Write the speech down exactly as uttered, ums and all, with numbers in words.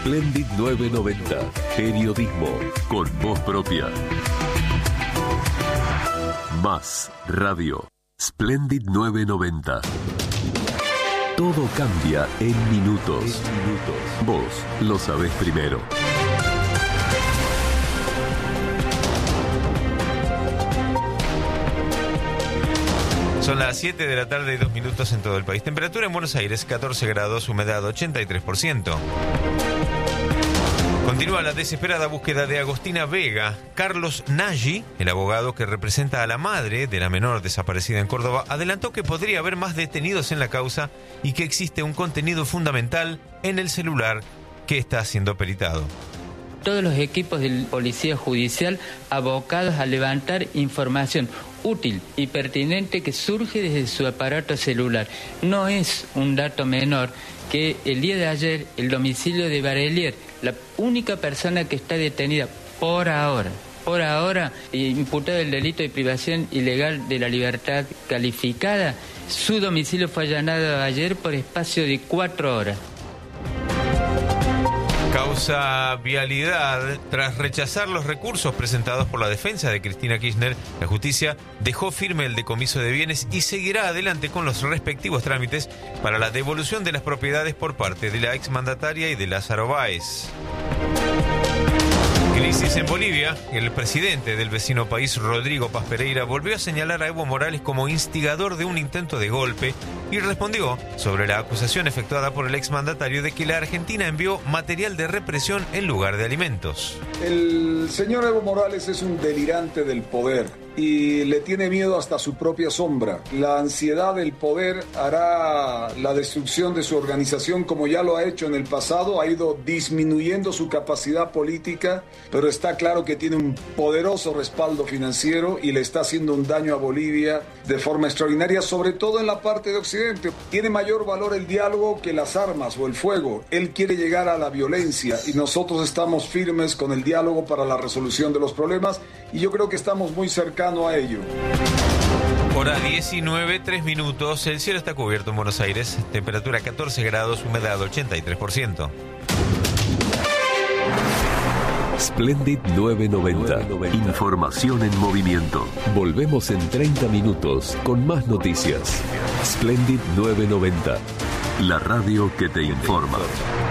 Splendid novecientos noventa. Periodismo con voz propia. Más radio. Splendid novecientos noventa. Todo cambia en minutos. En minutos. Vos lo sabés primero. Son las siete de la tarde y dos minutos en todo el país. Temperatura en Buenos Aires, catorce grados, humedad ochenta y tres por ciento. Continúa la desesperada búsqueda de Agostina Vega. Carlos Nagy, el abogado que representa a la madre de la menor desaparecida en Córdoba, adelantó que podría haber más detenidos en la causa y que existe un contenido fundamental en el celular que está siendo peritado. Todos los equipos del Policía Judicial abocados a levantar información útil y pertinente que surge desde su aparato celular. No es un dato menor que el día de ayer el domicilio de Barelier, la única persona que está detenida por ahora, por ahora, imputada del delito de privación ilegal de la libertad calificada, su domicilio fue allanado ayer por espacio de cuatro horas. Causa Vialidad. Tras rechazar los recursos presentados por la defensa de Cristina Kirchner, la justicia dejó firme el decomiso de bienes y seguirá adelante con los respectivos trámites para la devolución de las propiedades por parte de la exmandataria y de Lázaro Báez. Crisis en Bolivia. El presidente del vecino país, Rodrigo Paz Pereira, volvió a señalar a Evo Morales como instigador de un intento de golpe y respondió sobre la acusación efectuada por el exmandatario de que la Argentina envió material de represión en lugar de alimentos. El señor Evo Morales es un delirante del poder y le tiene miedo hasta su propia sombra. La ansiedad del poder hará la destrucción de su organización como ya lo ha hecho en el pasado, ha ido disminuyendo su capacidad política, pero está claro que tiene un poderoso respaldo financiero y le está haciendo un daño a Bolivia de forma extraordinaria, sobre todo en la parte de Occidente. Tiene mayor valor el diálogo que las armas o el fuego. Él quiere llegar a la violencia y nosotros estamos firmes con el diálogo para la resolución de los problemas y yo creo que estamos muy cercanos a ello. Hora diecinueve, tres minutos. El cielo está cubierto en Buenos Aires. Temperatura catorce grados, humedad ochenta y tres por ciento. Splendid novecientos noventa. Información en movimiento. Volvemos en treinta minutos con más noticias. Splendid novecientos noventa. La radio que te informa.